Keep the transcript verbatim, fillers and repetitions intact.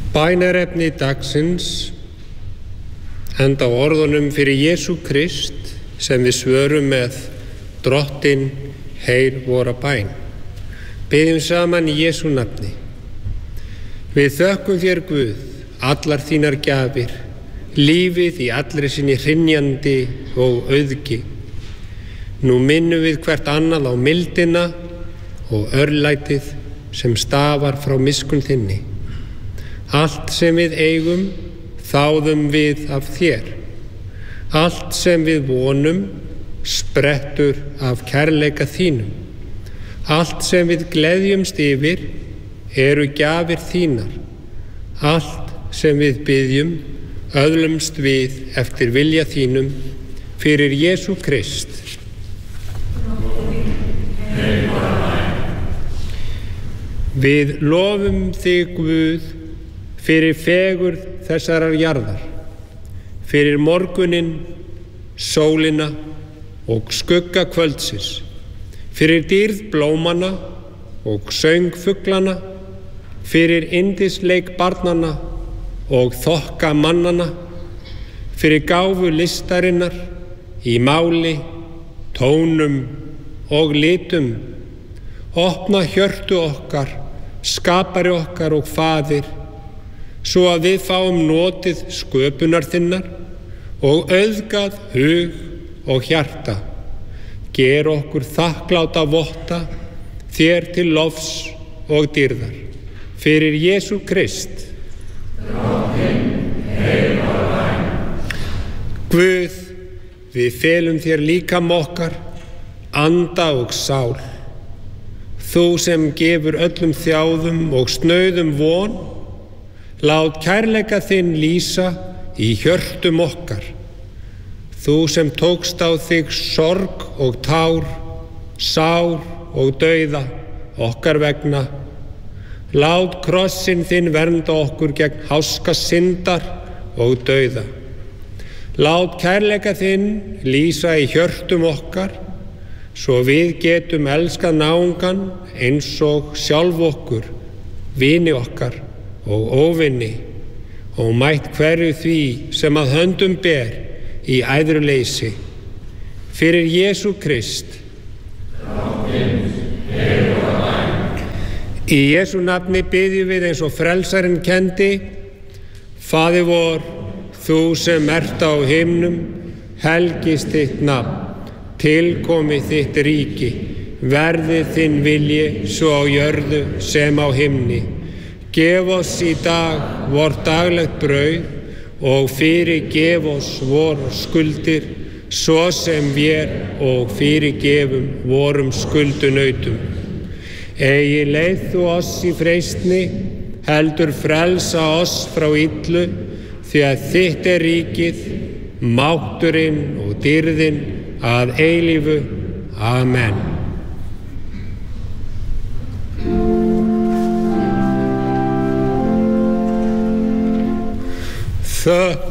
Bænarefni dagsins enda á orðunum fyrir Jesú Krist sem við svörum með Drottinn, heyr vora bæn. Biðjum saman í Jesú nafni. Við þökkum þér Guð, allar þínar gjafir, lífið í allri sinni hrynjandi og auðgi. Nú minnum við hvert annað á mildina og örlætið sem stafar frá miskunn þinni. Allt sem við eigum, þáðum við af þér. Allt sem við vonum, sprettur af kærleika þínum. Allt sem við gleðjumst yfir, eru gjafir þínar. Allt sem við biðjum, öðlumst við eftir vilja þínum, fyrir Jesú Krist. Við lofum þig, Guð, fyrir fegurð þessarar jarðar, fyrir morguninn, sólina og skugga kvöldsins, fyrir dýrð blómanna og söng fuglana, fyrir yndisleik barnanna og þokka mannanna, fyrir gáfu listarinnar í máli, tónum og litum. Opna hjörtu okkar, skapari okkar og faðir, svo að við fáum notið sköpunar þinnar og auðgað hug og hjarta. Ger okkur þakkláta votta þér til lofs og dýrðar. Fyrir Jesú Krist. Guð, við felum þér líkam okkar, anda og sál. Þú sem gefur öllum þjáðum og snauðum von, lát kærleika þinn lýsa í hjörtum okkar. Þú sem tókst á þig sorg og tár, sár og dauða okkar vegna, lát krossin þinn vernda okkur gegn háska syndar og dauða. Lát kærleika þinn lýsa í hjörtum okkar, svo við getum elskað náungan eins og sjálf okkur, vini okkar og óvinni, og mætt hverju því sem að höndum ber í æðruleysi. Fyrir Jesú Krist. Í Jesú nafni biðjum við eins og frelsarinn kendi: Faðir vor, þú sem ert á himnum, helgist þitt nafn, tilkomi þitt ríki, verði þinn vilji svo á jörðu sem á himni. Gef oss í dag vort daglegt brauð og fyrirgef oss vor skuldir, svo sem vér og fyrirgefum vorum skuldunautum. Eigi leið þú oss í freistni, heldur frelsa oss frá illu, því að þitt er ríkið, mátturinn og dýrðin að eilífu. Amen. Þökk